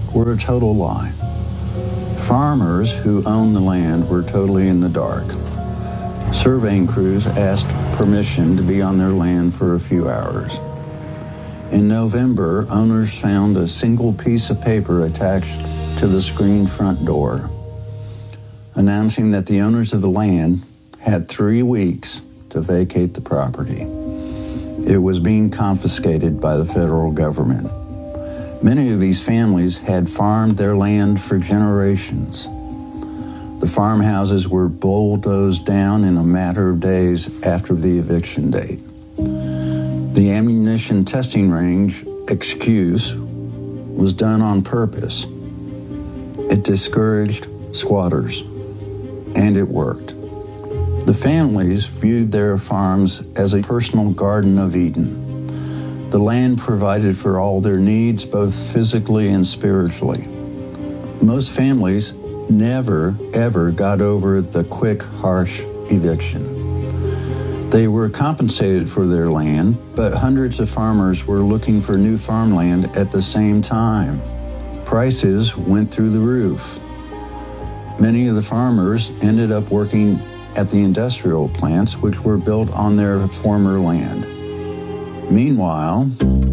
were a total lie. Farmers who owned the land were totally in the dark. Surveying crews asked permission to be on their land for a few hours. In November, owners found a single piece of paper attached to the screened front door, announcing that the owners of the land had 3 weeks to vacate the property. It was being confiscated by the federal government. Many of these families had farmed their land for generations. The farmhouses were bulldozed down in a matter of days after the eviction date. The ammunition testing range excuse was done on purpose. It discouraged squatters, and it worked. The families viewed their farms as a personal Garden of Eden. The land provided for all their needs, both physically and spiritually. Most families never, ever got over the quick, harsh eviction. They were compensated for their land, but hundreds of farmers were looking for new farmland at the same time. Prices went through the roof. Many of the farmers ended up working at the industrial plants, which were built on their former land. Meanwhile,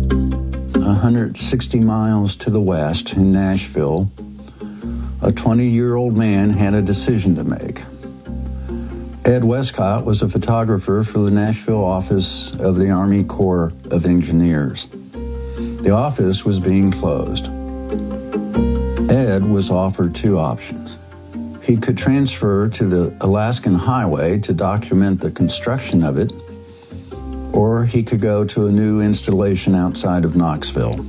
160 miles to the west in Nashville, a 20-year-old man had a decision to make. Ed Westcott was a photographer for the Nashville office of the Army Corps of Engineers. The office was being closed. Ed was offered 2 options. He could transfer to the Alaskan Highway to document the construction of it, or he could go to a new installation outside of Knoxville.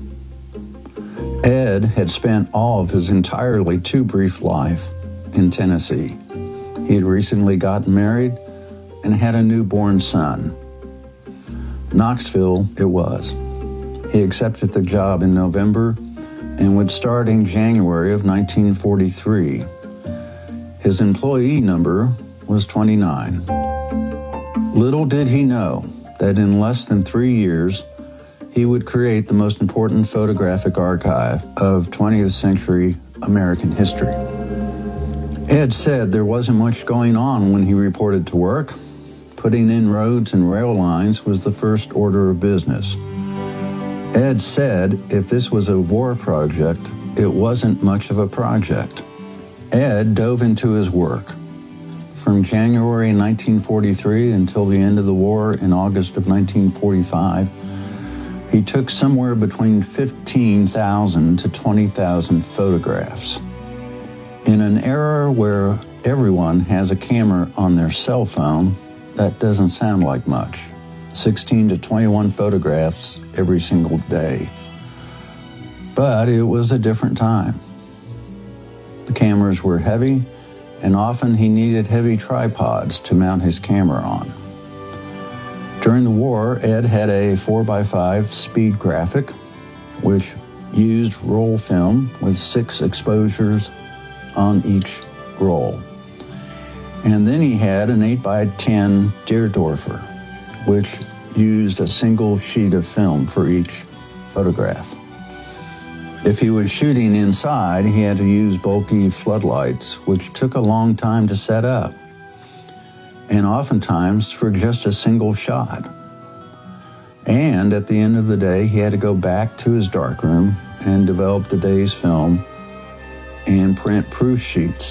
Ed had spent all of his entirely too brief life in Tennessee. He had recently gotten married and had a newborn son. Knoxville it was. He accepted the job in November and would start in January of 1943. His employee number was 29. Little did he know that in less than 3 years, he would create the most important photographic archive of 20th century American history. Ed said there wasn't much going on when he reported to work. Putting in roads and rail lines was the first order of business. Ed said if this was a war project, it wasn't much of a project. Ed dove into his work. From January 1943 until the end of the war in August of 1945, he took somewhere between 15,000 to 20,000 photographs. In an era where everyone has a camera on their cell phone, that doesn't sound like much. 16 to 21 photographs every single day. But it was a different time. The cameras were heavy, and often he needed heavy tripods to mount his camera on. During the war, Ed had a 4x5 speed graphic, which used roll film with 6 exposures on each roll. And then he had an 8x10 Deerdorfer, which used a single sheet of film for each photograph. If he was shooting inside, he had to use bulky floodlights, which took a long time to set up, and oftentimes for just a single shot. And at the end of the day, he had to go back to his darkroom and develop the day's film and print proof sheets.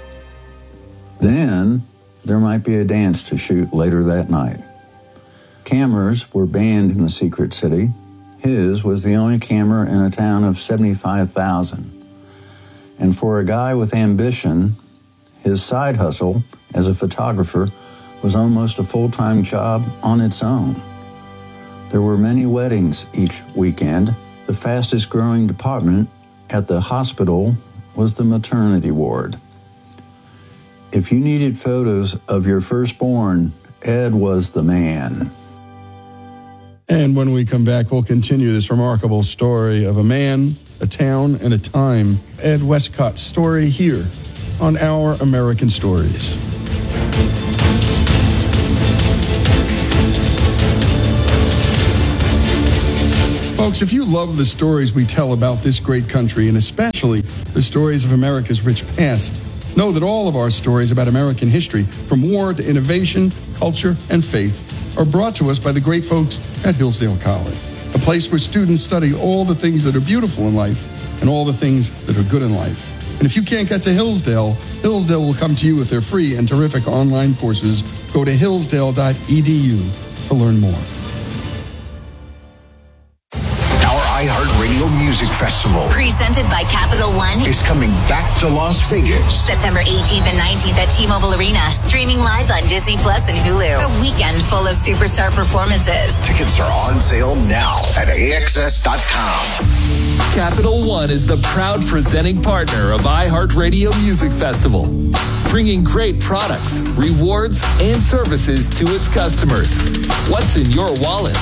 Then there might be a dance to shoot later that night. Cameras were banned in the secret city. His was the only camera in a town of 75,000. And for a guy with ambition, his side hustle as a photographer was almost a full-time job on its own. There were many weddings each weekend. The fastest growing department at the hospital was the maternity ward. If you needed photos of your firstborn, Ed was the man. And when we come back, we'll continue this remarkable story of a man, a town, and a time. Ed Westcott's story here on Our American Stories. Folks, if you love the stories we tell about this great country, and especially the stories of America's rich past, know that all of our stories about American history, from war to innovation, culture, and faith, are brought to us by the great folks at Hillsdale College, a place where students study all the things that are beautiful in life and all the things that are good in life. And if you can't get to Hillsdale, Hillsdale will come to you with their free and terrific online courses. Go to hillsdale.edu to learn more. iHeartRadio Music Festival, presented by Capital One, is coming back to Las Vegas. September 18th and 19th at T-Mobile Arena, streaming live on Disney Plus and Hulu. A weekend full of superstar performances. Tickets are on sale now at AXS.com. Capital One is the proud presenting partner of iHeartRadio Music Festival, bringing great products, rewards, and services to its customers. What's in your wallet?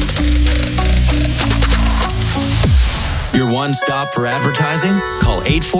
Your one stop for advertising? Call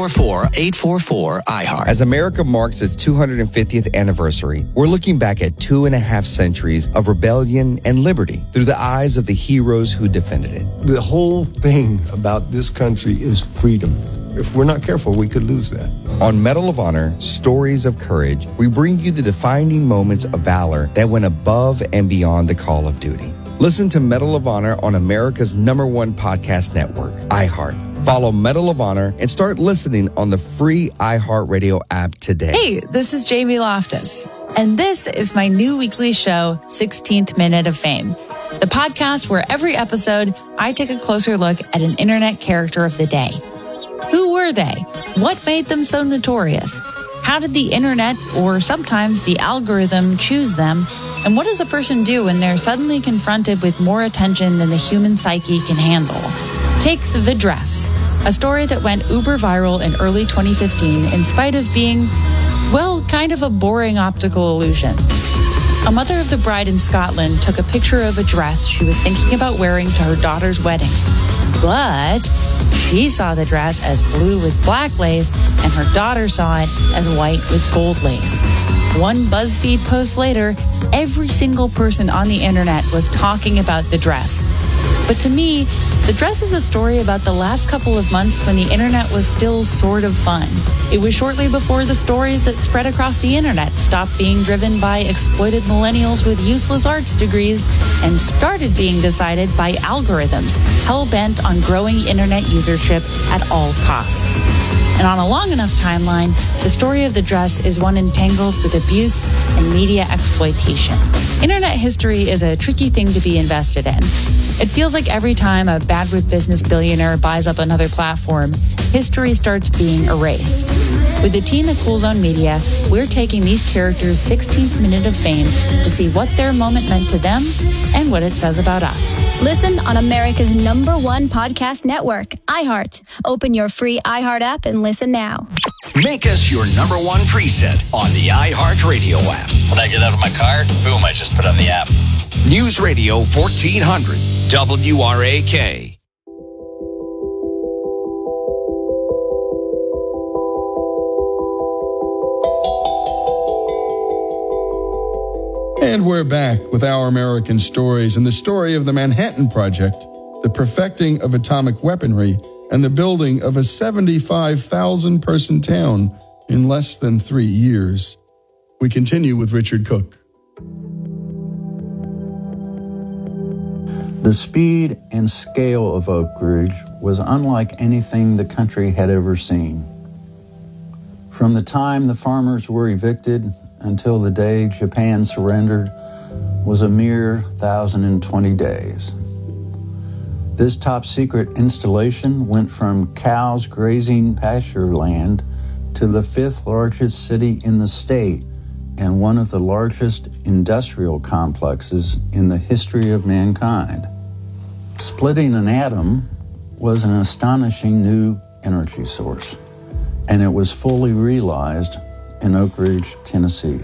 844-844-iHeart. As America marks its 250th anniversary, we're looking back at 2.5 centuries of rebellion and liberty through the eyes of the heroes who defended it. The whole thing about this country is freedom. If we're not careful, we could lose that. On Medal of Honor, Stories of Courage, we bring you the defining moments of valor that went above and beyond the call of duty. Listen to Medal of Honor on America's #1 podcast network, iHeart. Follow Medal of Honor and start listening on the free iHeartRadio app today. Hey, this is Jamie Loftus, and this is my new weekly show, 16th Minute of Fame, the podcast where every episode I take a closer look at an internet character of the day. Who were they? What made them so notorious? How did the internet, or sometimes the algorithm, choose them? And what does a person do when they're suddenly confronted with more attention than the human psyche can handle? Take The Dress, a story that went uber viral in early 2015 in spite of being, well, kind of a boring optical illusion. A mother of the bride in Scotland took a picture of a dress she was thinking about wearing to her daughter's wedding. But she saw the dress as blue with black lace, and her daughter saw it as white with gold lace. One BuzzFeed post later, every single person on the internet was talking about the dress. But to me, the dress is a story about the last couple of months when the internet was still sort of fun. It was shortly before the stories that spread across the internet stopped being driven by exploited millennials with useless arts degrees and started being decided by algorithms hell-bent on growing internet usership at all costs. And on a long enough timeline, the story of the dress is one entangled with abuse and media exploitation. Internet history is a tricky thing to be invested in. It feels like every time a bad with business billionaire buys up another platform, history starts being erased. With the team at Cool Zone Media, we're taking these characters' 16th minute of fame to see what their moment meant to them and what it says about us. Listen on America's #1 podcast network, iHeart. Open your free iHeart app and listen now. Make us your #1 preset on the iHeartRadio app. When I get out of my car, boom, I just put on the app. News Radio 1400, WRAK. And we're back with Our American Stories and the story of the Manhattan Project, the perfecting of atomic weaponry, and the building of a 75,000-person town in less than 3 years. We continue with Richard Cook. The speed and scale of Oak Ridge was unlike anything the country had ever seen. From the time the farmers were evicted until the day Japan surrendered was a mere 1,020 days. This top-secret installation went from cows grazing pasture land to the 5th largest city in the state and one of the largest industrial complexes in the history of mankind. Splitting an atom was an astonishing new energy source, and it was fully realized in Oak Ridge, Tennessee.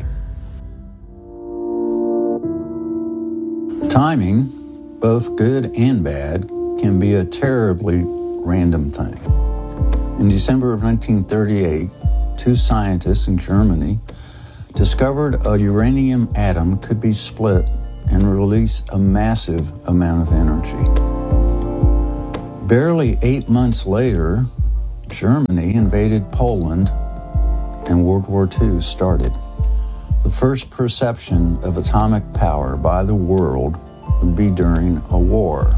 Timing, both good and bad, can be a terribly random thing. In December of 1938, 2 scientists in Germany discovered a uranium atom could be split and release a massive amount of energy. Barely 8 months later, Germany invaded Poland and World War II started. The first perception of atomic power by the world would be during a war.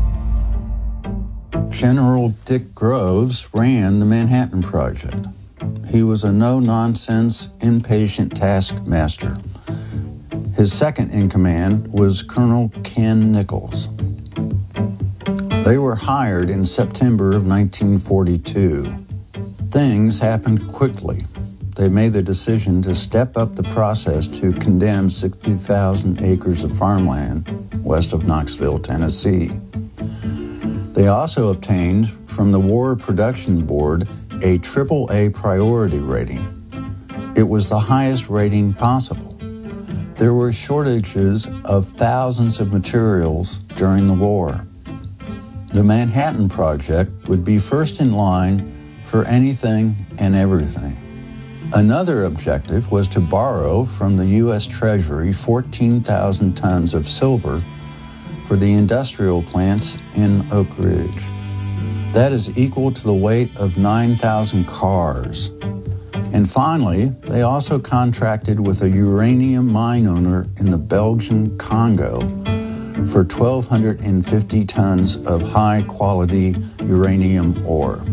General Dick Groves ran the Manhattan Project. He was a no-nonsense, impatient taskmaster. His second in command was Colonel Ken Nichols. They were hired in September of 1942. Things happened quickly. They made the decision to step up the process to condemn 60,000 acres of farmland west of Knoxville, Tennessee. They also obtained from the War Production Board a AAA priority rating. It was the highest rating possible. There were shortages of thousands of materials during the war. The Manhattan Project would be first in line for anything and everything. Another objective was to borrow from the U.S. Treasury 14,000 tons of silver for the industrial plants in Oak Ridge. That is equal to the weight of 9,000 cars. And finally, they also contracted with a uranium mine owner in the Belgian Congo for 1,250 tons of high-quality uranium ore.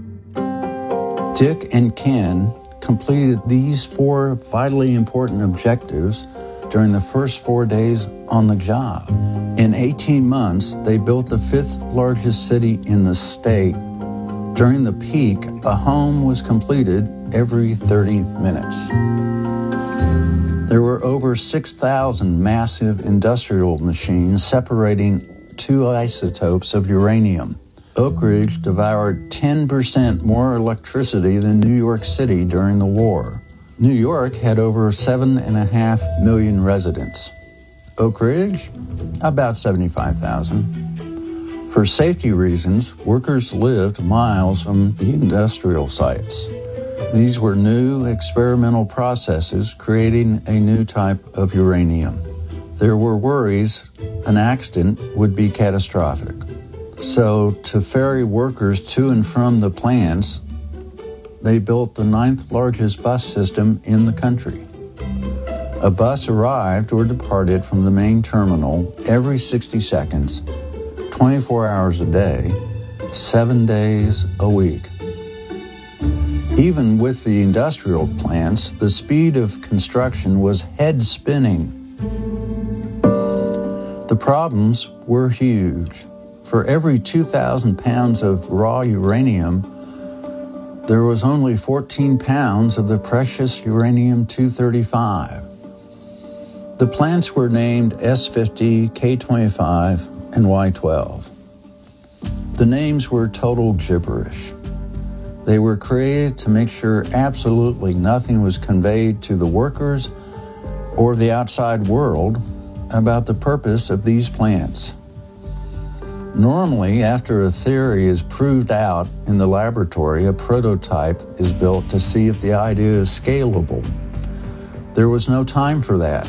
Dick and Ken completed these 4 vitally important objectives during the first 4 days on the job. In 18 months, they built the 5th largest city in the state. During the peak, a home was completed every 30 minutes. There were over 6,000 massive industrial machines separating 2 isotopes of uranium. Oak Ridge devoured 10% more electricity than New York City during the war. New York had over 7.5 million residents. Oak Ridge, about 75,000. For safety reasons, workers lived miles from the industrial sites. These were new experimental processes creating a new type of uranium. There were worries an accident would be catastrophic. So, to ferry workers to and from the plants, they built the 9th largest bus system in the country. A bus arrived or departed from the main terminal every 60 seconds, 24 hours a day, 7 days a week. Even with the industrial plants, the speed of construction was head-spinning. The problems were huge. For every 2,000 pounds of raw uranium, there was only 14 pounds of the precious uranium-235. The plants were named S50, K25, and Y12. The names were total gibberish. They were created to make sure absolutely nothing was conveyed to the workers or the outside world about the purpose of these plants. Normally, after a theory is proved out in the laboratory, a prototype is built to see if the idea is scalable. There was no time for that.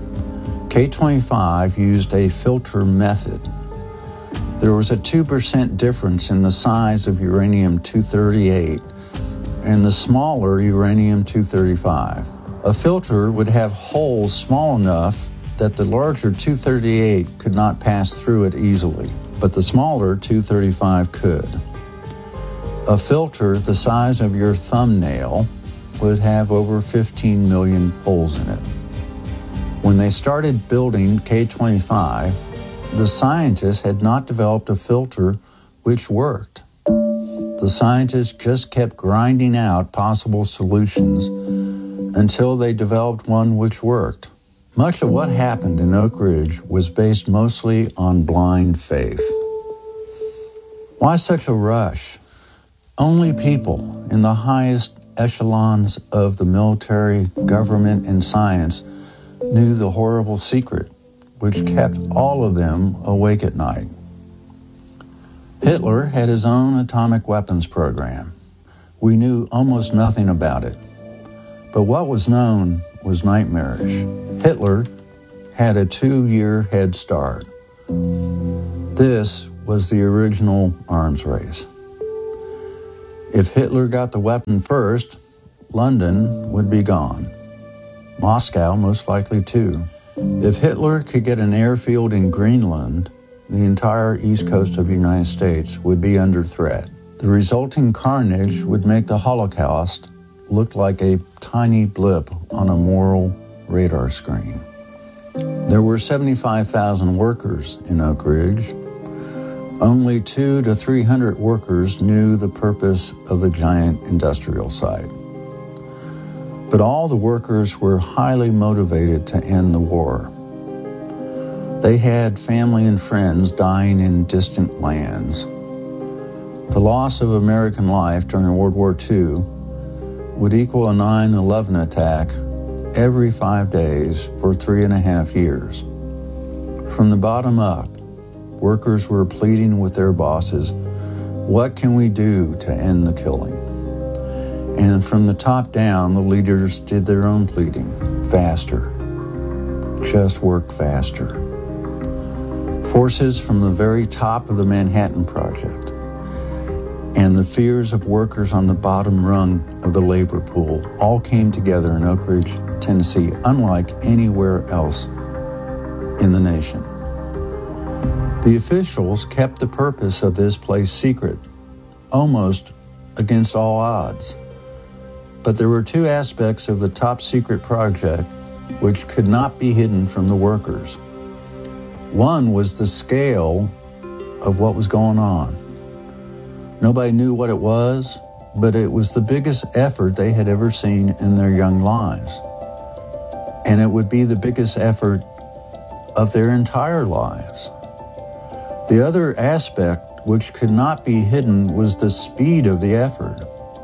K25 used a filter method. There was a 2% difference in the size of uranium-238 and the smaller uranium-235. A filter would have holes small enough that the larger 238 could not pass through it easily, but the smaller 235 could. A filter the size of your thumbnail would have over 15 million holes in it. When they started building K25, the scientists had not developed a filter which worked. The scientists just kept grinding out possible solutions until they developed one which worked. Much of what happened in Oak Ridge was based mostly on blind faith. Why such a rush? Only people in the highest echelons of the military, government, and science knew the horrible secret which kept all of them awake at night. Hitler had his own atomic weapons program. We knew almost nothing about it. But what was known was nightmarish. Hitler had a 2-year head start. This was the original arms race. If Hitler got the weapon first, London would be gone. Moscow most likely too. If Hitler could get an airfield in Greenland, the entire east coast of the United States would be under threat. The resulting carnage would make the Holocaust look like a tiny blip on a moral radar screen. There were 75,000 workers in Oak Ridge. Only 200 to 300 workers knew the purpose of the giant industrial site. But all the workers were highly motivated to end the war. They had family and friends dying in distant lands. The loss of American life during World War II would equal a 9/11 attack every 5 days for 3.5 years. From the bottom up, workers were pleading with their bosses, what can we do to end the killing? And from the top down, the leaders did their own pleading. Faster. Just work faster. Forces from the very top of the Manhattan Project and the fears of workers on the bottom rung of the labor pool all came together in Oak Ridge, Tennessee, unlike anywhere else in the nation. The officials kept the purpose of this place secret, almost against all odds. But there were two aspects of the top secret project which could not be hidden from the workers. One was the scale of what was going on. Nobody knew what it was, but it was the biggest effort they had ever seen in their young lives. And it would be the biggest effort of their entire lives. The other aspect, which could not be hidden, was the speed of the effort.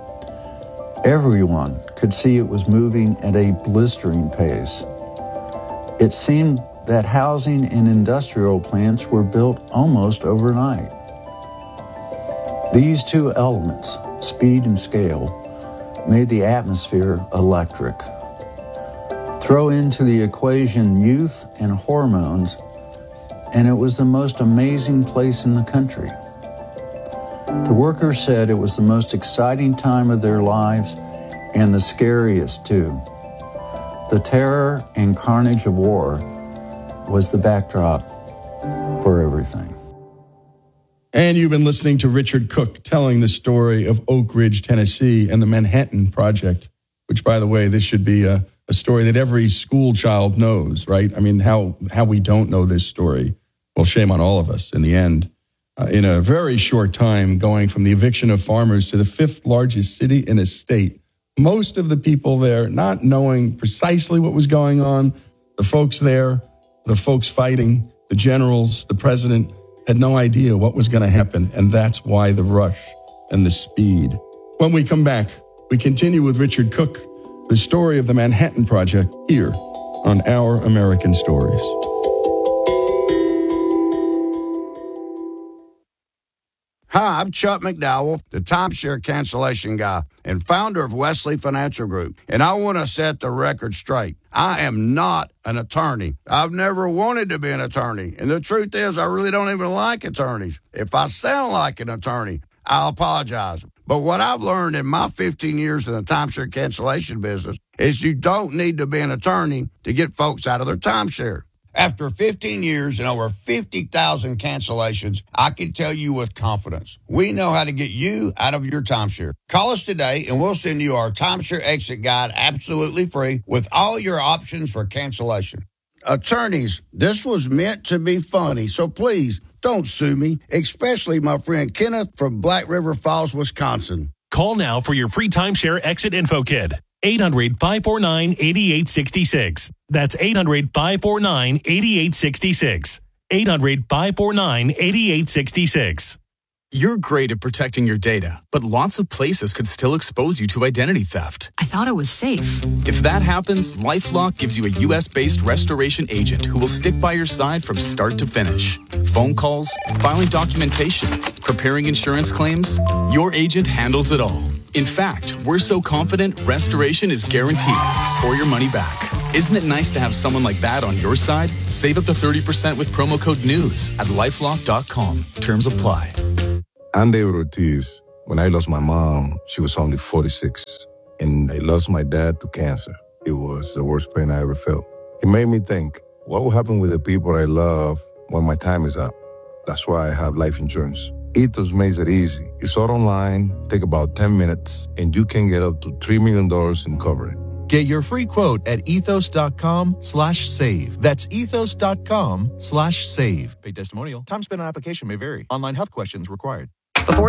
Everyone could see it was moving at a blistering pace. It seemed that housing and industrial plants were built almost overnight. These two elements, speed and scale, made the atmosphere electric. Throw into the equation youth and hormones, and it was the most amazing place in the country. The workers said it was the most exciting time of their lives and the scariest too. The terror and carnage of war was the backdrop for everything. And you've been listening to Richard Cook telling the story of Oak Ridge, Tennessee and the Manhattan Project, which, by the way, this should be a story that every school child knows, right? I mean, how we don't know this story. Well, shame on all of us in the end. In a very short time, going from the eviction of farmers to the fifth largest city in a state, most of the people there not knowing precisely what was going on, the folks there, the folks fighting, the generals, the president, had no idea what was going to happen, and that's why the rush and the speed. When we come back, we continue with Richard Cook, the story of the Manhattan Project, here on Our American Stories. Hi, I'm Chuck McDowell, the timeshare cancellation guy and founder of Wesley Financial Group, and I want to set the record straight. I am not an attorney. I've never wanted to be an attorney, and the truth is I really don't even like attorneys. If I sound like an attorney, I'll apologize. But what I've learned in my 15 years in the timeshare cancellation business is you don't need to be an attorney to get folks out of their timeshare. After 15 years and over 50,000 cancellations, I can tell you with confidence, we know how to get you out of your timeshare. Call us today and we'll send you our timeshare exit guide absolutely free with all your options for cancellation. Attorneys, this was meant to be funny, so please don't sue me, especially my friend Kenneth from Black River Falls, Wisconsin. Call now for your free timeshare exit info kit. 800-549-8866. That's 800-549-8866. 800-549-8866. You're great at protecting your data, but lots of places could still expose you to identity theft. I thought it was safe. If that happens, LifeLock gives you a U.S.-based restoration agent who will stick by your side from start to finish. Phone calls, filing documentation, preparing insurance claims, your agent handles it all. In fact, we're so confident restoration is guaranteed or your money back. Isn't it nice to have someone like that on your side? Save up to 30% with promo code NEWS at LifeLock.com. Terms apply. I'm David Ortiz. When I lost my mom, she was only 46. And I lost my dad to cancer. It was the worst pain I ever felt. It made me think, what will happen with the people I love when my time is up? That's why I have life insurance. Ethos makes it easy. It's all online, take about 10 minutes, and you can get up to $3 million in coverage. Get your free quote at ethos.com/save. That's ethos.com/save. Paid testimonial. Time spent on application may vary. Online health questions required. Before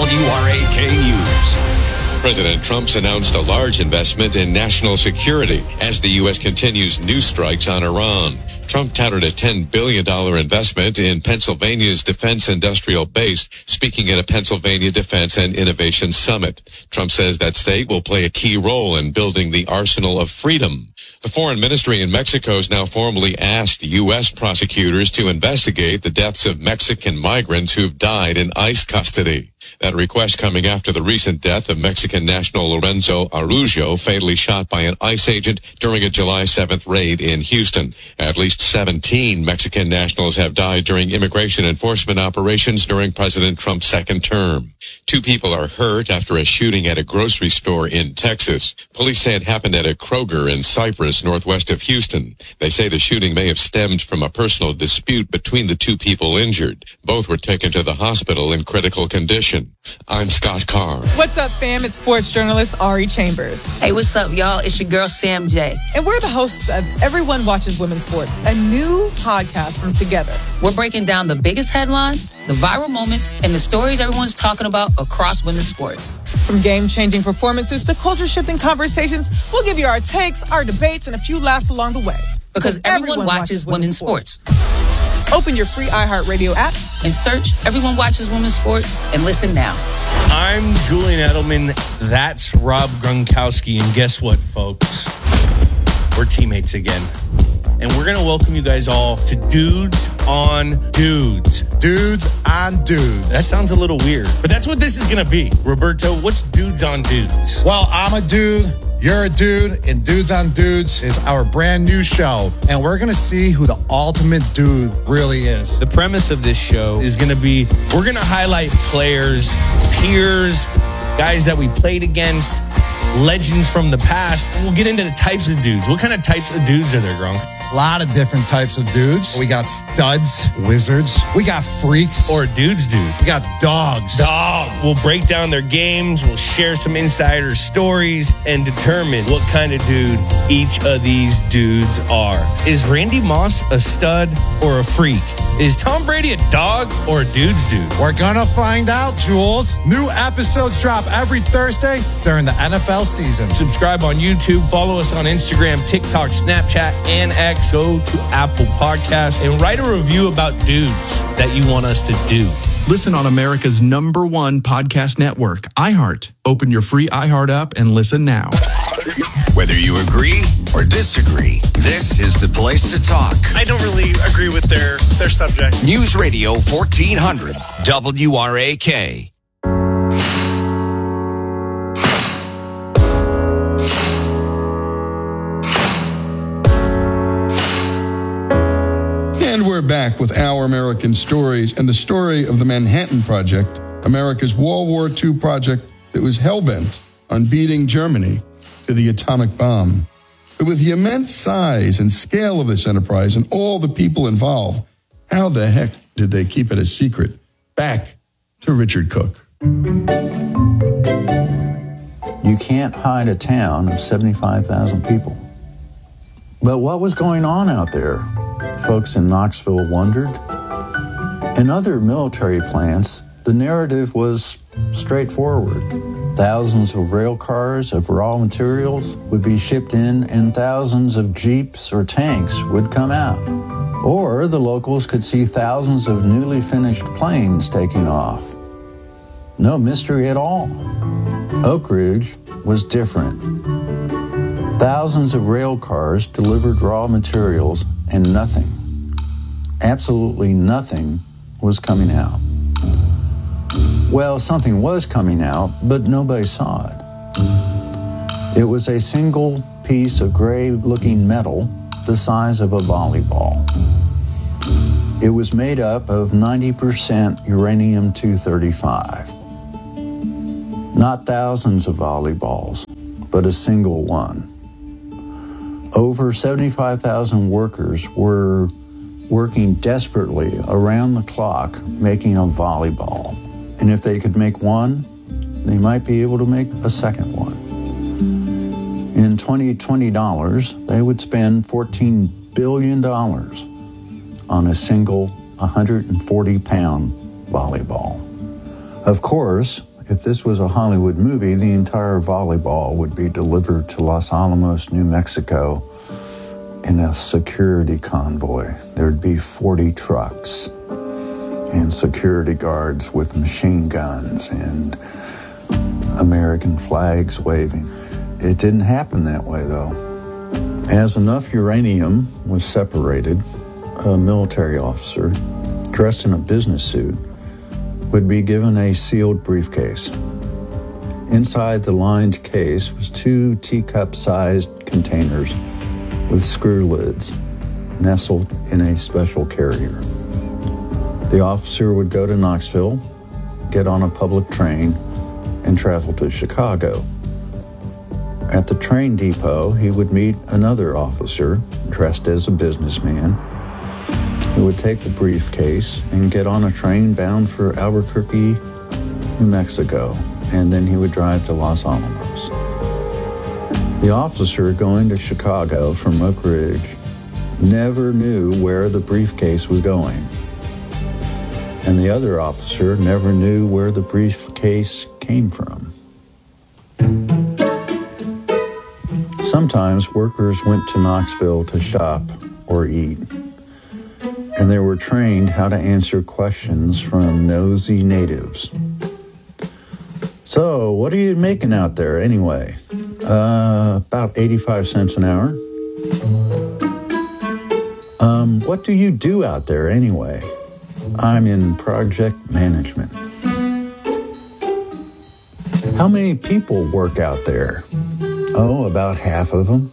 WRAK News. President Trump's announced a large investment in national security as the U.S. continues new strikes on Iran. Trump touted a $10 billion investment in Pennsylvania's defense industrial base, speaking at a Pennsylvania Defense and Innovation Summit. Trump says that state will play a key role in building the arsenal of freedom. The Foreign Ministry in Mexico has now formally asked U.S. prosecutors to investigate the deaths of Mexican migrants who've died in ICE custody. That request coming after the recent death of Mexican national Lorenzo Araujo, fatally shot by an ICE agent during a July 7th raid in Houston. At least 17 Mexican nationals have died during immigration enforcement operations during President Trump's second term. 2 people are hurt after a shooting at a grocery store in Texas. Police say it happened at a Kroger in Cypress, northwest of Houston. They say the shooting may have stemmed from a personal dispute between the 2 people injured. Both were taken to the hospital in critical condition. I'm Scott Carr. What's up, fam? It's sports journalist Ari Chambers. Hey, what's up, y'all? It's your girl, Sam J. And we're the hosts of Everyone Watches Women's Sports, a new podcast from Together. We're breaking down the biggest headlines, the viral moments, and the stories everyone's talking about across women's sports. From game-changing performances to culture-shifting conversations, we'll give you our takes, our debates, and a few laughs along the way. Because everyone watches women's sports. Open your free iHeartRadio app and search Everyone Watches Women's Sports and listen now. I'm Julian Edelman. That's Rob Gronkowski. And guess what, folks? We're teammates again. And we're going to welcome you guys all to Dudes on Dudes. Dudes on Dudes. That sounds a little weird, but that's what this is going to be. Roberto, what's Dudes on Dudes? Well, I'm a dude. You're a dude, and Dudes on Dudes is our brand new show, and we're going to see who the ultimate dude really is. The premise of this show is going to be, we're going to highlight players, peers, guys that we played against, legends from the past, and we'll get into the types of dudes. What kind of types of dudes are there, Gronk? A lot of different types of dudes. We got studs, wizards. We got freaks. Or dudes. We got dogs. We'll break down their games. We'll share some insider stories and determine what kind of dude each of these dudes are. Is Randy Moss a stud or a freak? Is Tom Brady a dog or a dude's dude? We're gonna find out, Jules. New episodes drop every Thursday during the NFL season. Subscribe on YouTube. Follow us on Instagram, TikTok, Snapchat, and X. Go to Apple Podcasts and write a review about dudes that you want us to do. Listen on America's #1 podcast network, iHeart. Open your free iHeart app and listen now. Whether you agree or disagree, this is the place to talk. I don't really agree with their subject. News Radio 1400, WRAK. And we're back with Our American Stories and the story of the Manhattan Project, America's World War II project that was hell-bent on beating Germany to the atomic bomb. But with the immense size and scale of this enterprise and all the people involved, how the heck did they keep it a secret? Back to Richard Cook. You can't hide a town of 75,000 people. But what was going on out there? Folks in Knoxville wondered. In other military plants, the narrative was straightforward. Thousands of rail cars of raw materials would be shipped in and thousands of jeeps or tanks would come out. Or the locals could see thousands of newly finished planes taking off. No mystery at all. Oak Ridge was different. Thousands of rail cars delivered raw materials and nothing, absolutely nothing, was coming out. Well, something was coming out, but nobody saw it. It was a single piece of gray-looking metal the size of a volleyball. It was made up of 90% uranium-235. Not thousands of volleyballs, but a single one. Over 75,000 workers were working desperately around the clock making a volleyball. And if they could make one, they might be able to make a second one. In 2020 dollars, they would spend $14 billion on a single 140-pound volleyball. Of course, if this was a Hollywood movie, the entire volleyball would be delivered to Los Alamos, New Mexico in a security convoy. There'd be 40 trucks and security guards with machine guns and American flags waving. It didn't happen that way, though. As enough uranium was separated, a military officer dressed in a business suit would be given a sealed briefcase. Inside the lined case was 2 teacup-sized containers with screw lids nestled in a special carrier. The officer would go to Knoxville, get on a public train, and travel to Chicago. At the train depot, he would meet another officer dressed as a businessman who would take the briefcase and get on a train bound for Albuquerque, New Mexico, and then he would drive to Los Alamos. The officer going to Chicago from Oak Ridge never knew where the briefcase was going, and the other officer never knew where the briefcase came from. Sometimes workers went to Knoxville to shop or eat, and they were trained how to answer questions from nosy natives. So, what are you making out there anyway? About 85 cents an hour. What do you do out there anyway? I'm in project management. How many people work out there? Oh, about half of them.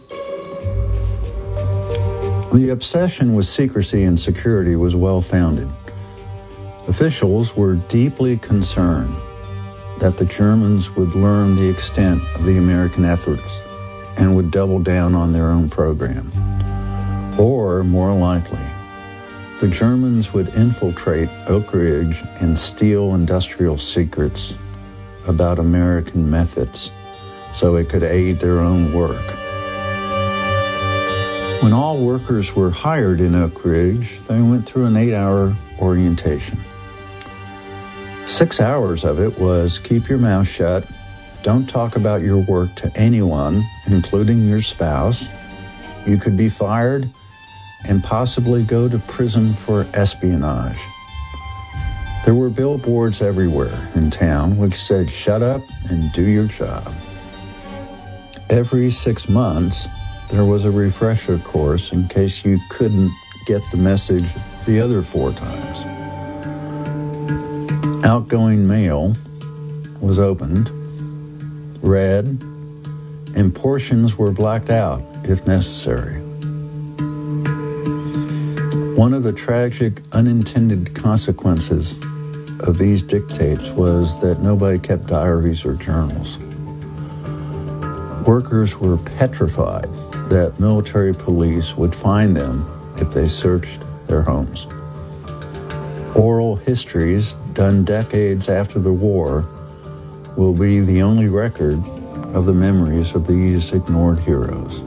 The obsession with secrecy and security was well-founded. Officials were deeply concerned that the Germans would learn the extent of the American efforts and would double down on their own program. Or, more likely, the Germans would infiltrate Oak Ridge and steal industrial secrets about American methods so it could aid their own work. When all workers were hired in Oak Ridge, they went through an 8-hour orientation. 6 hours of it was keep your mouth shut, don't talk about your work to anyone, including your spouse. You could be fired and possibly go to prison for espionage. There were billboards everywhere in town which said, shut up and do your job. Every 6 months, there was a refresher course in case you couldn't get the message the other 4 times. Outgoing mail was opened, read, and portions were blacked out if necessary. One of the tragic unintended consequences of these dictates was that nobody kept diaries or journals. Workers were petrified that military police would find them if they searched their homes. Oral histories done decades after the war will be the only record of the memories of these ignored heroes.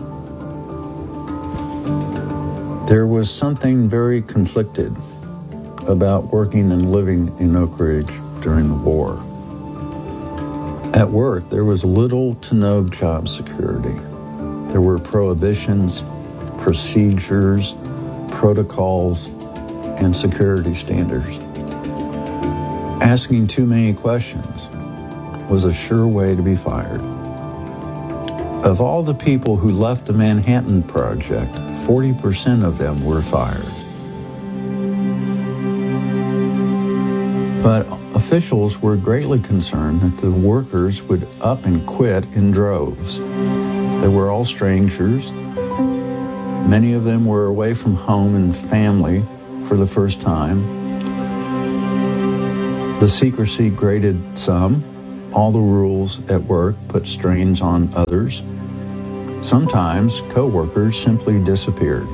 There was something very conflicted about working and living in Oak Ridge during the war. At work, there was little to no job security. There were prohibitions, procedures, protocols, and security standards. Asking too many questions was a sure way to be fired. Of all the people who left the Manhattan Project, 40% of them were fired. But officials were greatly concerned that the workers would up and quit in droves. They were all strangers. Many of them were away from home and family for the first time. The secrecy grated some. All the rules at work put strains on others. Sometimes co-workers simply disappeared.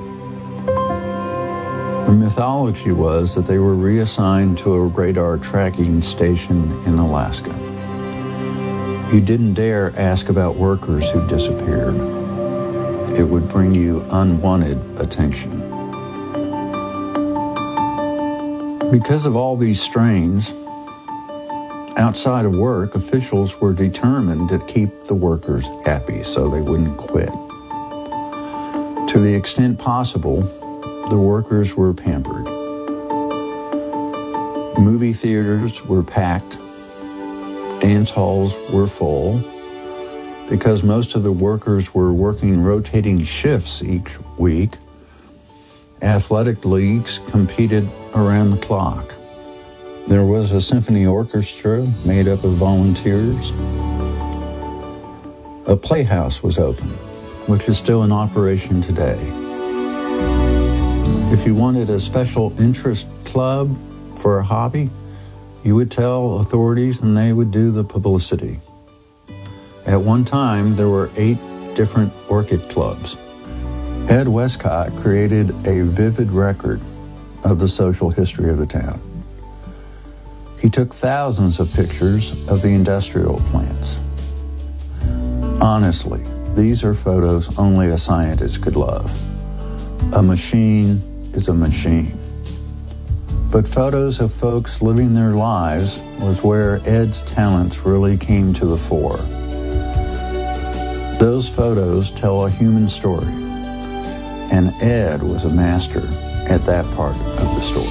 The mythology was that they were reassigned to a radar tracking station in Alaska. You didn't dare ask about workers who disappeared. It would bring you unwanted attention. Because of all these strains, outside of work, officials were determined to keep the workers happy so they wouldn't quit. To the extent possible, the workers were pampered. Movie theaters were packed. Dance halls were full. Because most of the workers were working rotating shifts each week, athletic leagues competed around the clock. There was a symphony orchestra made up of volunteers. A playhouse was open, which is still in operation today. If you wanted a special interest club for a hobby, you would tell authorities and they would do the publicity. At one time, there were 8 different orchid clubs. Ed Westcott created a vivid record of the social history of the town. He took thousands of pictures of the industrial plants. Honestly, these are photos only a scientist could love. A machine is a machine. But photos of folks living their lives was where Ed's talents really came to the fore. Those photos tell a human story, and Ed was a master at that part of the story.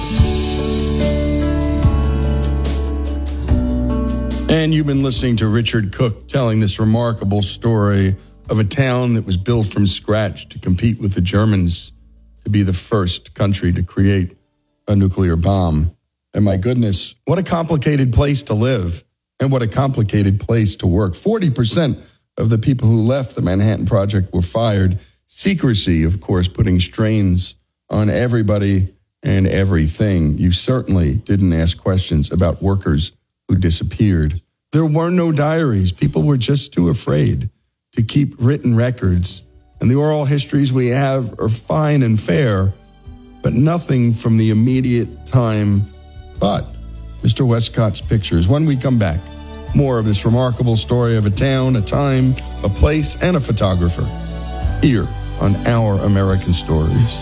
And you've been listening to Richard Cook telling this remarkable story of a town that was built from scratch to compete with the Germans to be the first country to create a nuclear bomb. And my goodness, what a complicated place to live and what a complicated place to work. 40% of the people who left the Manhattan Project were fired. Secrecy, of course, putting strains on everybody and everything. You certainly didn't ask questions about workers who disappeared. There were no diaries. People were just too afraid to keep written records. And the oral histories we have are fine and fair, but nothing from the immediate time but Mr. Westcott's pictures. When we come back, more of this remarkable story of a town, a time, a place, and a photographer here on Our American Stories.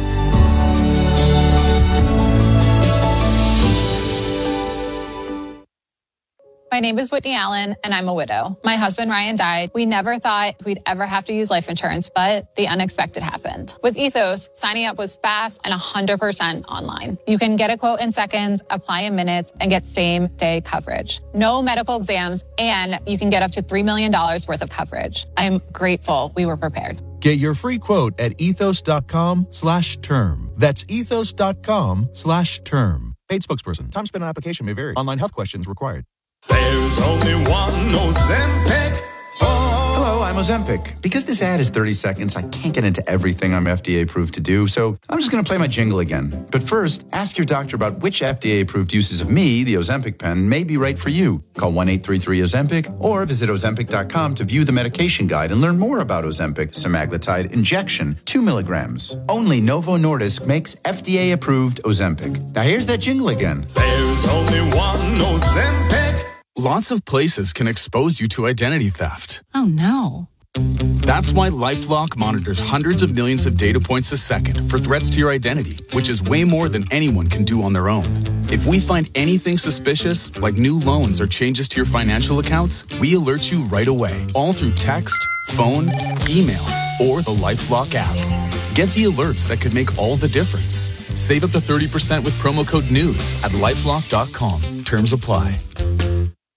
My name is Whitney Allen, and I'm a widow. My husband, Ryan, died. We never thought we'd ever have to use life insurance, but the unexpected happened. With Ethos, signing up was fast and 100% online. You can get a quote in seconds, apply in minutes, and get same-day coverage. No medical exams, and you can get up to $3 million worth of coverage. I'm grateful we were prepared. Get your free quote at ethos.com/term. That's ethos.com/term. Paid spokesperson. Time spent on application may vary. Online health questions required. There's only one Ozempic. Hello, I'm Ozempic. Because this ad is 30 seconds, I can't get into everything I'm FDA approved to do, so I'm just going to play my jingle again. But first, ask your doctor about which FDA approved uses of me, the Ozempic pen, may be right for you. Call 1-833-OZEMPIC or visit Ozempic.com to view the medication guide and learn more about Ozempic semaglutide injection, 2 milligrams. Only Novo Nordisk makes FDA approved Ozempic. Now here's that jingle again. There's only one Ozempic. Lots of places can expose you to identity theft. Oh, no. That's why LifeLock monitors hundreds of millions of data points a second for threats to your identity, which is way more than anyone can do on their own. If we find anything suspicious, like new loans or changes to your financial accounts, we alert you right away, all through text, phone, email, or the LifeLock app. Get the alerts that could make all the difference. Save up to 30% with promo code NEWS at LifeLock.com. Terms apply.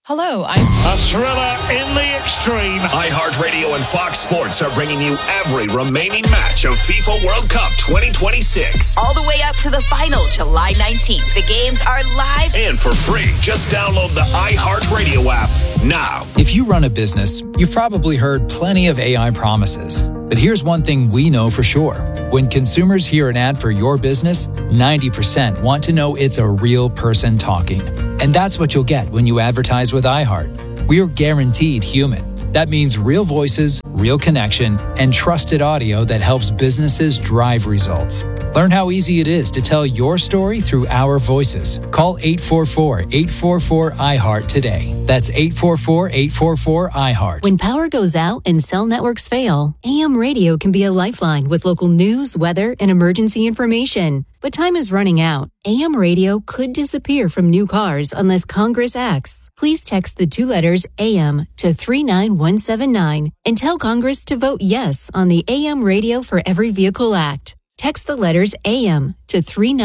Hello, I'm a thriller in the extreme. iHeartRadio and Fox Sports are bringing you every remaining match of FIFA World Cup 2026. All the way up to the final, July 19th. The games are live and for free. Just download the iHeartRadio app now. If you run a business, you've probably heard plenty of AI promises. But here's one thing we know for sure. When consumers hear an ad for your business, 90% want to know it's a real person talking. And that's what you'll get when you advertise with iHeart. We are guaranteed human. That means real voices, real connection, and trusted audio that helps businesses drive results. Learn how easy it is to tell your story through our voices. Call 844-844-iHeart today. That's 844-844-iHeart. When power goes out and cell networks fail, AM radio can be a lifeline with local news, weather, and emergency information. But time is running out. AM radio could disappear from new cars unless Congress acts. Please text the 2 letters AM to 39179 and tell Congress to vote yes on the AM Radio for Every Vehicle Act. Text the letters AM to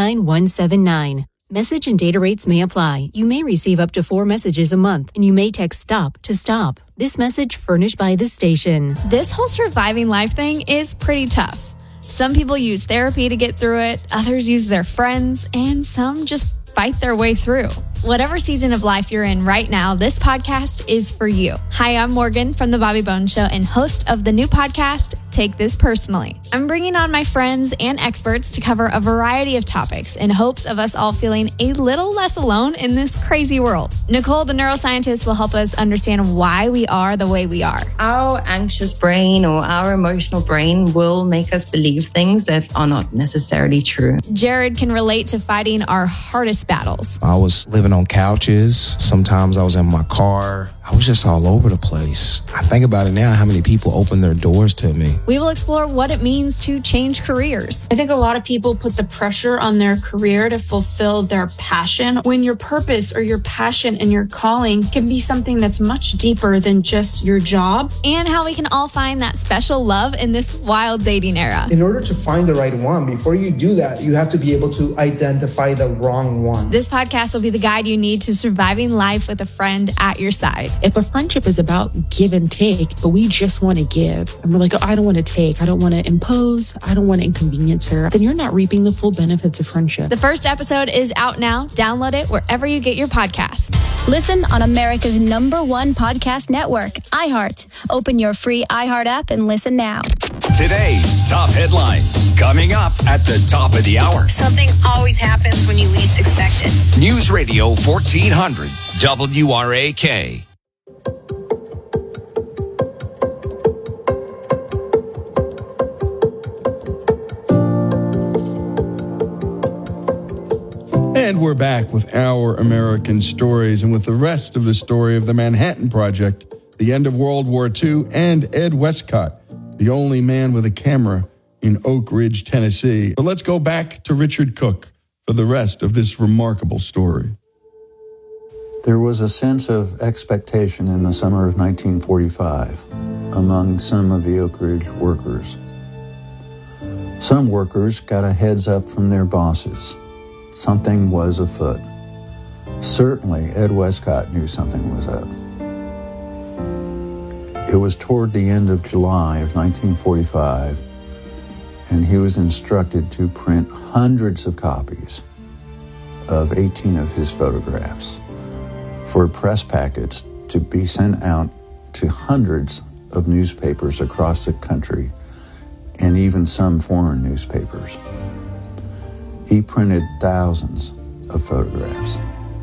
39179. Message and data rates may apply. You may receive up to 4 messages a month, and you may text STOP to stop. This message furnished by the station. This whole surviving life thing is pretty tough. Some people use therapy to get through it, others use their friends, and some just fight their way through. Whatever season of life you're in right now, this podcast is for you. Hi, I'm Morgan from The Bobby Bones Show and host of the new podcast, Take This Personally. I'm bringing on my friends and experts to cover a variety of topics in hopes of us all feeling a little less alone in this crazy world. Nicole, the neuroscientist, will help us understand why we are the way we are. Our anxious brain or our emotional brain will make us believe things that are not necessarily true. Jared can relate to fighting our hardest battles. I was living on couches. Sometimes I was in my car. I was just all over the place. I think about it now, how many people opened their doors to me. We will explore what it means to change careers. I think a lot of people put the pressure on their career to fulfill their passion, when your purpose or your passion and your calling can be something that's much deeper than just your job. And how we can all find that special love in this wild dating era. In order to find the right one, before you do that, you have to be able to identify the wrong one. This podcast will be the guide you need to surviving life with a friend at your side. If a friendship is about give and take, but we just want to give, and we're like, oh, I don't want to take, I don't want to impose, I don't want to inconvenience her, then you're not reaping the full benefits of friendship. The first episode is out now. Download it wherever you get your podcast. Listen on America's #1 podcast network, iHeart. Open your free iHeart app and listen now. Today's top headlines coming up at the top of the hour. Something always happens when you least expect it. News Radio 1400 WRAK. And we're back with our American stories and with the rest of the story of the Manhattan Project, the end of World War II, and Ed Westcott, the only man with a camera in Oak Ridge, Tennessee. But let's go back to Richard Cook for the rest of this remarkable story. There was a sense of expectation in the summer of 1945 among some of the Oak Ridge workers. Some workers got a heads up from their bosses. Something was afoot. Certainly, Ed Westcott knew something was up. It was toward the end of July of 1945, and he was instructed to print hundreds of copies of 18 of his photographs for press packets to be sent out to hundreds of newspapers across the country and even some foreign newspapers. He printed thousands of photographs.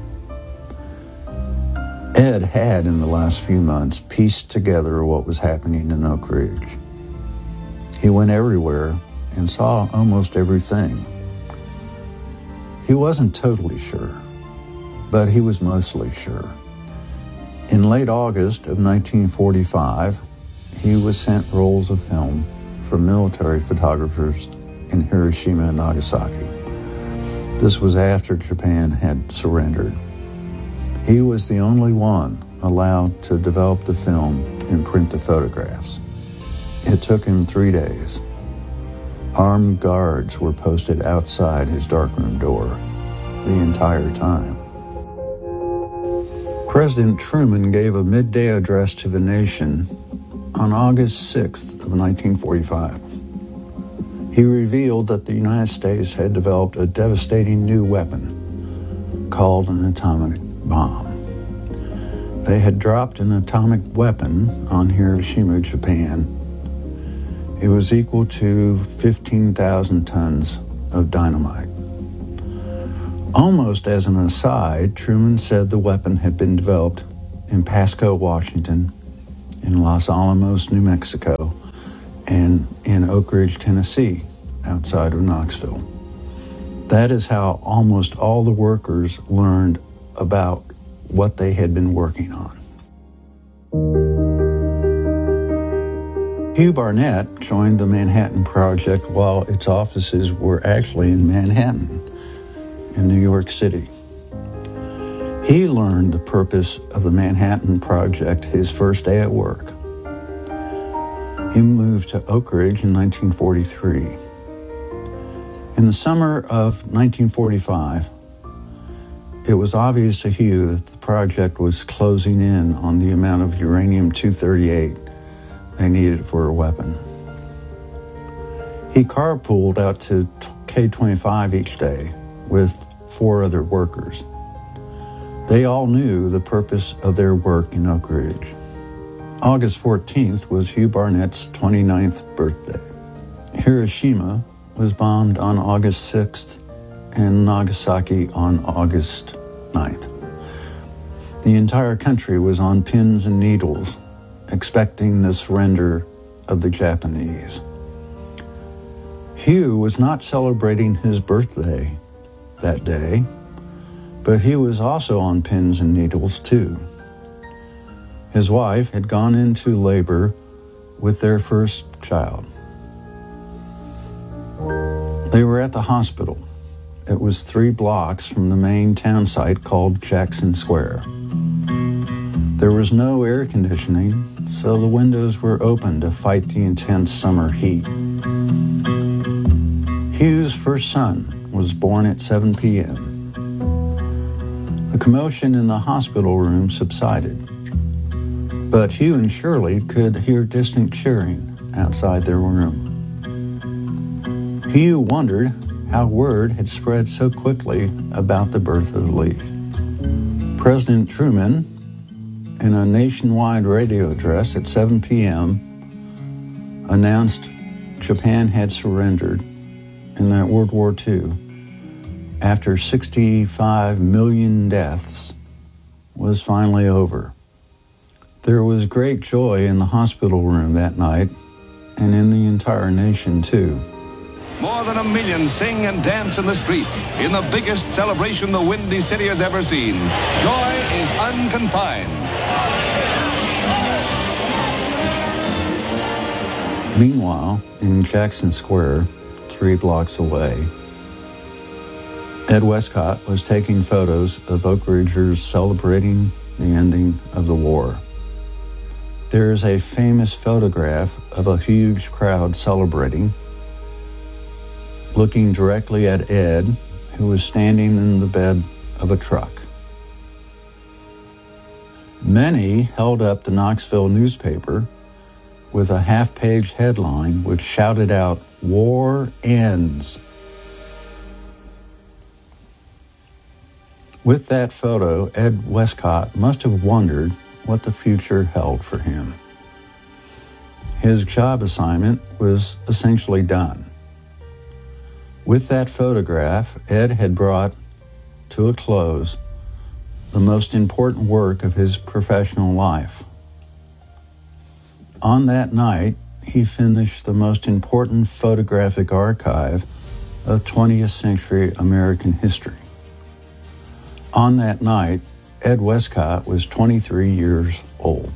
Ed had, in the last few months, pieced together what was happening in Oak Ridge. He went everywhere and saw almost everything. He wasn't totally sure, but he was mostly sure. In late August of 1945, he was sent rolls of film from military photographers in Hiroshima and Nagasaki. This was after Japan had surrendered. He was the only one allowed to develop the film and print the photographs. It took him 3 days. Armed guards were posted outside his darkroom door the entire time. President Truman gave a midday address to the nation on August 6th of 1945. He revealed that the United States had developed a devastating new weapon called an atomic bomb. They had dropped an atomic weapon on Hiroshima, Japan. It was equal to 15,000 tons of dynamite. Almost as an aside, Truman said the weapon had been developed in Pasco, Washington, in Los Alamos, New Mexico, and in Oak Ridge, Tennessee, outside of Knoxville. That is how almost all the workers learned about what they had been working on. Hugh Barnett joined the Manhattan Project while its offices were actually in Manhattan, in New York City. He learned the purpose of the Manhattan Project his first day at work. He moved to Oak Ridge in 1943. In the summer of 1945, it was obvious to Hugh that the project was closing in on the amount of uranium-238 they needed for a weapon. He carpooled out to K-25 each day with 4 other workers. They all knew the purpose of their work in Oak Ridge. August 14th was Hugh Barnett's 29th birthday. Hiroshima was bombed on August 6th and Nagasaki on August 9th. The entire country was on pins and needles, expecting the surrender of the Japanese. Hugh was not celebrating his birthday that day, but he was also on pins and needles too. His wife had gone into labor with their first child. They were at the hospital. It was 3 blocks from the main town site called Jackson Square. There was no air conditioning, so the windows were open to fight the intense summer heat. Hugh's first son was born at 7 p.m. The commotion in the hospital room subsided, but Hugh and Shirley could hear distant cheering outside their room. Hugh wondered how word had spread so quickly about the birth of Lee. President Truman, in a nationwide radio address at 7 p.m., announced Japan had surrendered and that World War II, after 65 million deaths, was finally over. There was great joy in the hospital room that night and in the entire nation, too. More than 1 million sing and dance in the streets in the biggest celebration the Windy City has ever seen. Joy is unconfined. Meanwhile, in Jackson Square, 3 blocks away, Ed Westcott was taking photos of Oak Ridgers celebrating the ending of the war. There is a famous photograph of a huge crowd celebrating, looking directly at Ed, who was standing in the bed of a truck. Many held up the Knoxville newspaper with a half-page headline which shouted out, "War ends." With that photo, Ed Westcott must have wondered what the future held for him. His job assignment was essentially done. With that photograph, Ed had brought to a close the most important work of his professional life. On that night, he finished the most important photographic archive of 20th century American history. On that night, Ed Westcott was 23 years old.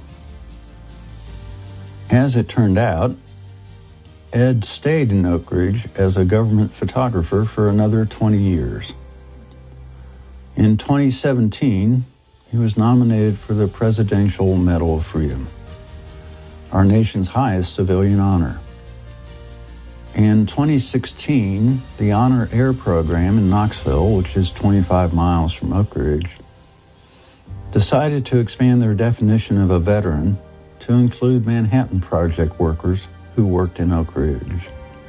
As it turned out, Ed stayed in Oak Ridge as a government photographer for another 20 years. In 2017, he was nominated for the Presidential Medal of Freedom, our nation's highest civilian honor. In 2016, the Honor Air program in Knoxville, which is 25 miles from Oak Ridge, decided to expand their definition of a veteran to include Manhattan Project workers who worked in Oak Ridge.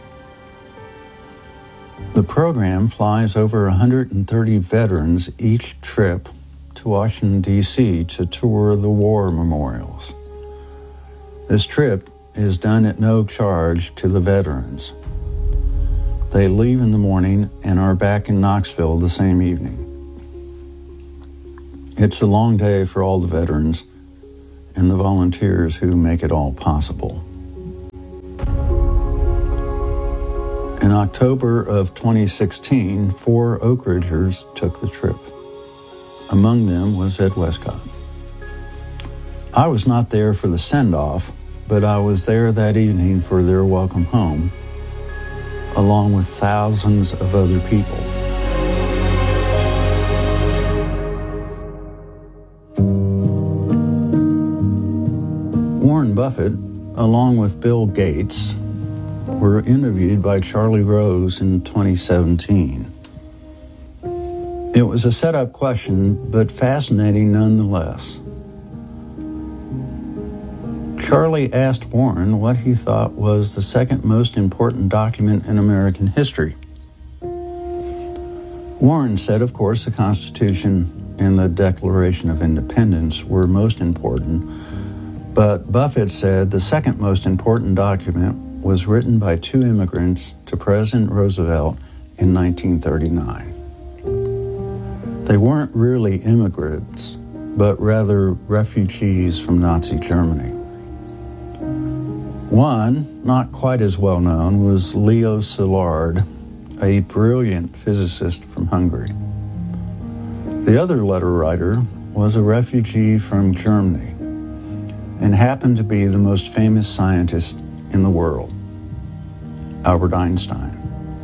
The program flies over 130 veterans each trip to Washington, D.C. to tour the war memorials. This trip is done at no charge to the veterans. They leave in the morning and are back in Knoxville the same evening. It's a long day for all the veterans and the volunteers who make it all possible. In October of 2016, 4 Oak Ridgers took the trip. Among them was Ed Westcott. I was not there for the send-off, but I was there that evening for their welcome home, along with thousands of other people. Warren Buffett, along with Bill Gates, were interviewed by Charlie Rose in 2017. It was a set-up question, but fascinating nonetheless. Charlie asked Warren what he thought was the second most important document in American history. Warren said, of course, the Constitution and the Declaration of Independence were most important, but Buffett said the second most important document was written by 2 immigrants to President Roosevelt in 1939. They weren't really immigrants, but rather refugees from Nazi Germany. One, not quite as well known, was Leo Szilard, a brilliant physicist from Hungary. The other letter writer was a refugee from Germany and happened to be the most famous scientist in the world, Albert Einstein.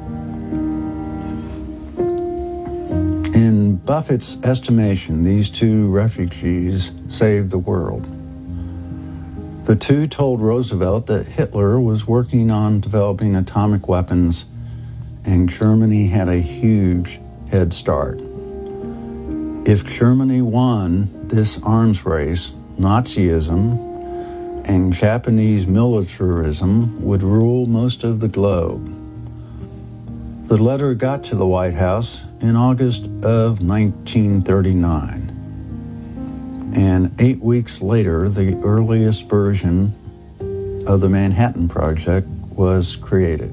In Buffett's estimation, these 2 refugees saved the world. The 2 told Roosevelt that Hitler was working on developing atomic weapons and Germany had a huge head start. If Germany won this arms race, Nazism and Japanese militarism would rule most of the globe. The letter got to the White House in August of 1939. And 8 weeks later, the earliest version of the Manhattan Project was created.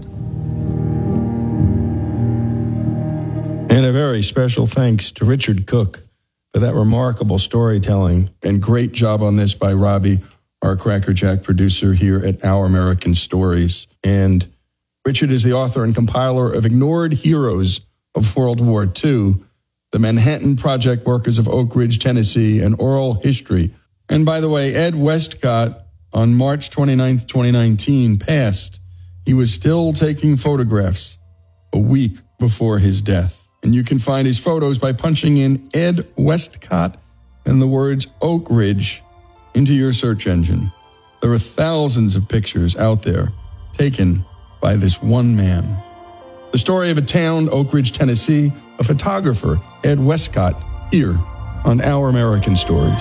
And a very special thanks to Richard Cook for that remarkable storytelling, and great job on this by Robbie, our Crackerjack producer here at Our American Stories. And Richard is the author and compiler of Ignored Heroes of World War II, The Manhattan Project Workers of Oak Ridge, Tennessee, An Oral History. And by the way, Ed Westcott, on March 29th, 2019, passed. He was still taking photographs a week before his death. And you can find his photos by punching in Ed Westcott and the words Oak Ridge into your search engine. There are thousands of pictures out there taken by this one man. The story of a town, Oak Ridge, Tennessee, a photographer, Ed Westcott, here on Our American Stories.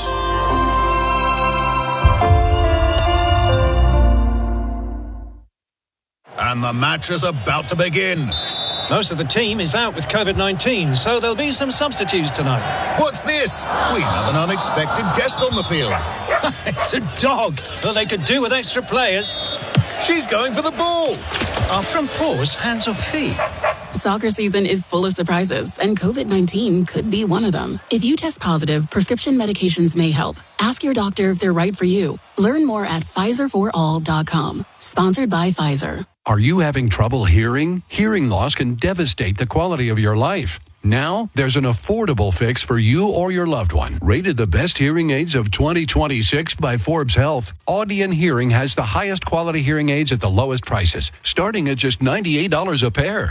And the match is about to begin. Most of the team is out with COVID-19, so there'll be some substitutes tonight. What's this? We have an unexpected guest on the field. It's a dog, but they could do with extra players. She's going for the ball. Our front paws, hands or feet? Soccer season is full of surprises, and COVID-19 could be one of them. If you test positive, prescription medications may help. Ask your doctor if they're right for you. Learn more at PfizerForAll.com. Sponsored by Pfizer. Are you having trouble hearing? Hearing loss can devastate the quality of your life. Now, there's an affordable fix for you or your loved one. Rated the best hearing aids of 2026 by Forbes Health, Audion Hearing has the highest quality hearing aids at the lowest prices, starting at just $98 a pair. I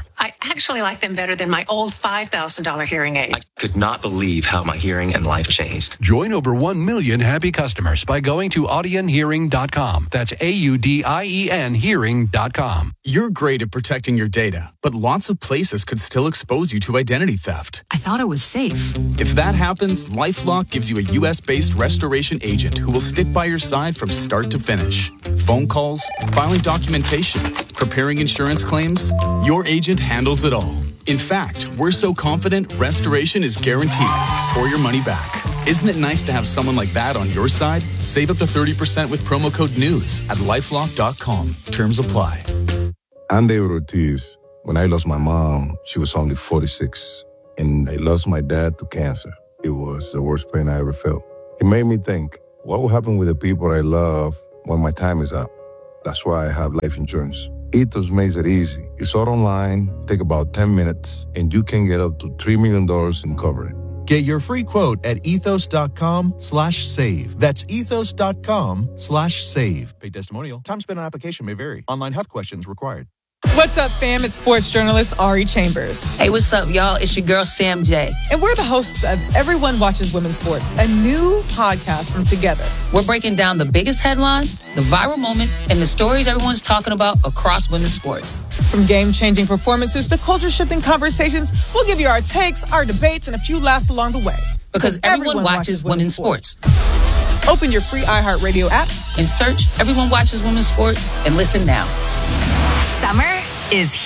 actually like them better than my old $5,000 hearing aid. I could not believe how my hearing and life changed. Join over 1 million happy customers by going to AudienHearing.com. That's AUDIEN Hearing.com. You're great at protecting your data, but lots of places could still expose you to identity theft. I thought it was safe. If that happens, LifeLock gives you a U.S.-based restoration agent who will stick by your side from start to finish. Phone calls, filing documentation, preparing insurance claims, your agent handles it all. In fact, we're so confident restoration is guaranteed or your money back. Isn't it nice to have someone like that on your side? Save up to 30% with promo code NEWS at LifeLock.com. Terms apply. I'm David Ortiz. When I lost my mom, she was only 46, and I lost my dad to cancer. It was the worst pain I ever felt. It made me think, what will happen with the people I love when my time is up? That's why I have life insurance. Ethos makes it easy. It's all online, take about 10 minutes, and you can get up to $3 million in coverage. Get your free quote at ethos.com/save. That's ethos.com/save. Paid testimonial. Time spent on application may vary. Online health questions required. What's up, fam? It's sports journalist Ari Chambers. Hey, what's up, y'all? It's your girl, Sam J. And we're the hosts of Everyone Watches Women's Sports, a new podcast from Together. We're breaking down the biggest headlines, the viral moments, and the stories everyone's talking about across women's sports. From game-changing performances to culture-shifting conversations, we'll give you our takes, our debates, and a few laughs along the way. Because everyone watches women's sports. Open your free iHeartRadio app and search Everyone Watches Women's Sports and listen now. Summer is